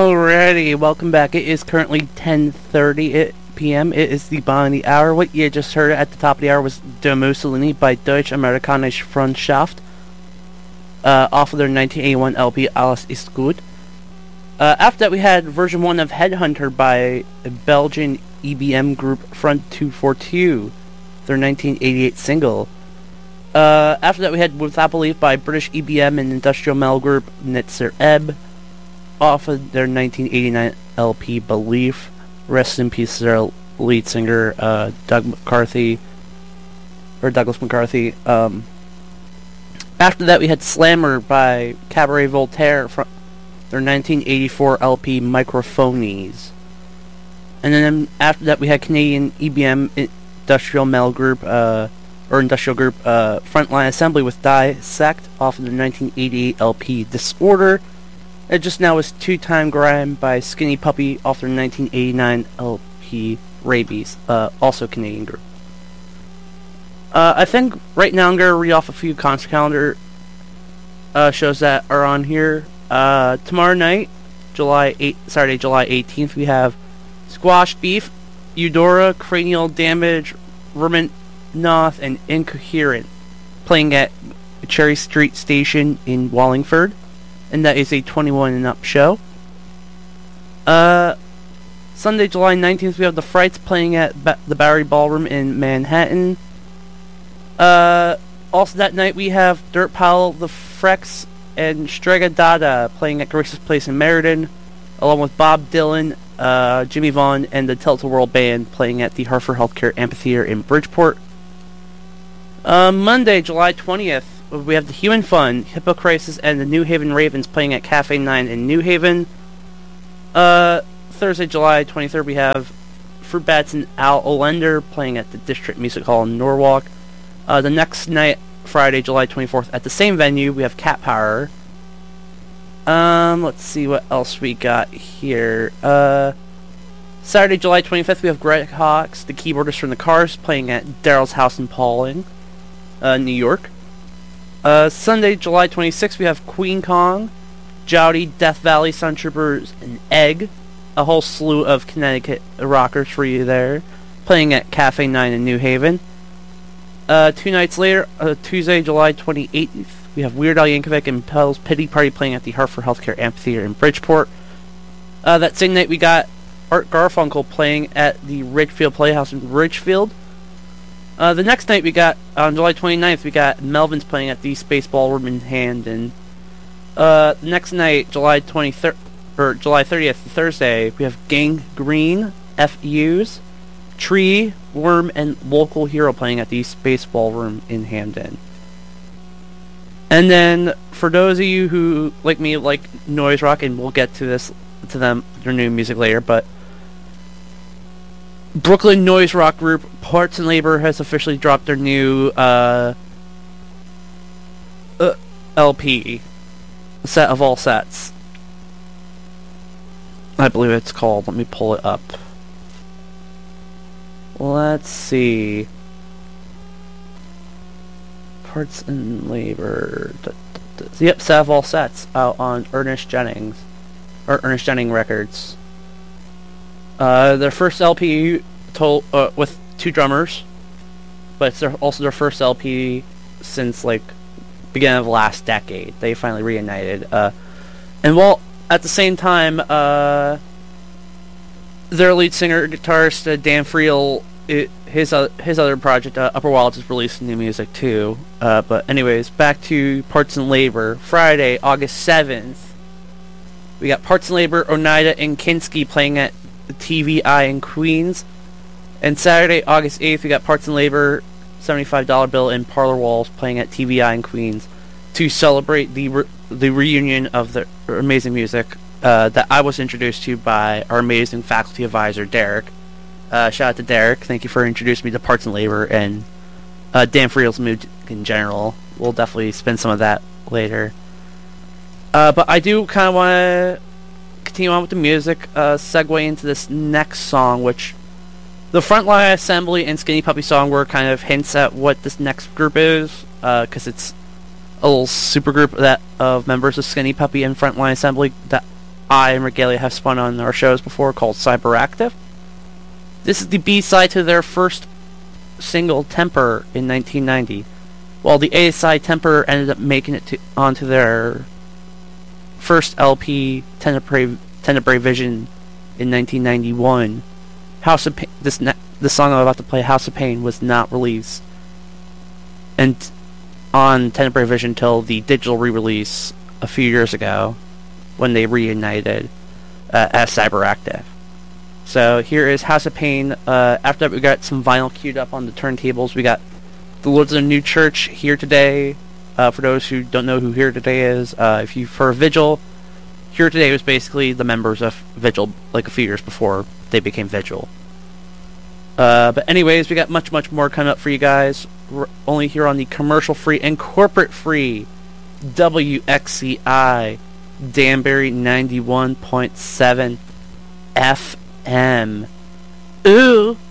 Alrighty, welcome back. It is currently 10:30 p.m. It is the bottom of the hour. What you just heard at the top of the hour was De Mussolini by Deutsche Amerikanische Freundschaft, off of their 1981 LP Alles ist gut. After that we had version 1 of Headhunter by Belgian EBM group Front 242, their 1988 single. After that we had Without Belief by British EBM and industrial metal group Nitzer Ebb, off of their 1989 LP Belief. Rest in peace to their lead singer, Douglas McCarthy. After that we had Slammer by Cabaret Voltaire from their 1984 LP Microphonies. And then after that we had Canadian EBM industrial metal group, Frontline Assembly with Dissect off of the 1988 LP Disorder. It just now was Two Time Grime by Skinny Puppy off their 1989 LP Rabies, also Canadian group. I think right now I'm going to read off a few concert calendar shows that are on here. Tomorrow night, Saturday, July 18th, we have Squash Beef, Eudora, Cranial Damage, Verminoth, and Incoherent playing at Cherry Street Station in Wallingford. And that is a 21 and up show. Sunday, July 19th, we have the Frights playing at the Bowery Ballroom in Manhattan. Also that night, we have Dirt Pile, the Frex, and Strega Dada playing at Grace's Place in Meriden, along with Bob Dylan, Jimmy Vaughn, and the Tilt-A World Band playing at the Hartford Healthcare Amphitheater in Bridgeport. Monday, July 20th, we have the Human Fun, Hippo Crisis, and the New Haven Ravens playing at Cafe 9 in New Haven. Thursday, July 23rd, we have Fruit Bats and Al Olender playing at the District Music Hall in Norwalk. The next night, Friday, July 24th, at the same venue, we have Cat Power. Let's see what else we got here. Saturday, July 25th, we have Greg Hawkes, the keyboardist from the Cars, playing at Daryl's House in Pauling, New York. Sunday, July 26th, we have Queen Kong, Jowdy, Death Valley, Sun Troopers, and Egg. A whole slew of Connecticut rockers for you there, playing at Cafe 9 in New Haven. 2 nights later, Tuesday, July 28th, we have Weird Al Yankovic and Pell's Pity Party playing at the Hartford Healthcare Amphitheater in Bridgeport. That same night, we got Art Garfunkel playing at the Ridgefield Playhouse in Ridgefield. The next night we got, on July 29th, we got Melvin's playing at the Space Ballroom in Hamden. The next night, July 30th, Thursday, we have Gang Green, FUs, Tree, Worm, and Local Hero playing at the Space Ballroom in Hamden. And then, for those of you who, like me, like noise rock, and we'll get to their new music later, but Brooklyn noise rock group Parts and Labor has officially dropped their new LP, Set of All Sets, I believe it's called. Let me pull it up. Let's see. Parts and Labor. Yep, Set of All Sets out on Ernest Jennings Records. Their first LP with 2 drummers, but it's also their first LP since beginning of last decade. They finally reunited, and while at the same time, their lead singer guitarist Dan Friel, his other project Upper Wilds, is releasing new music too. But anyways, back to Parts and Labor. Friday, August 7th, we got Parts and Labor, Oneida, and Kinski playing at the TVI in Queens. And Saturday, August 8th, we got Parts and Labor, $75 Bill, and Parlor Walls playing at TVI in Queens to celebrate the reunion of the amazing music that I was introduced to by our amazing faculty advisor, Derek. Shout out to Derek. Thank you for introducing me to Parts and Labor and Dan Friel's music in general. We'll definitely spend some of that later. But I do kind of want to continue on with the music, segue into this next song, which the Frontline Assembly and Skinny Puppy song were kind of hints at what this next group is, because it's a little super group of members of Skinny Puppy and Frontline Assembly that I and Regalia have spun on our shows before, called Cyberactive. This is the B-side to their first single, Temper, in 1990. While the A-side, Temper, ended up making it onto their first LP, Tenebrae Vision, in 1991. House of Pain, the song I'm about to play, House of Pain, was not released and on Tenebrae Vision until the digital re-release a few years ago, when they reunited as Cyberactive. So here is House of Pain. After that, we got some vinyl queued up on the turntables. We got the Lords of the New Church, Here Today. For those who don't know who Here Today is, if you for Vigil, Here Today was basically the members of Vigil, like a few years before they became Vigil. But anyways, we got much more coming up for you guys. We're only here on the commercial-free and corporate-free WXCI Danbury 91.7 FM. Ooh!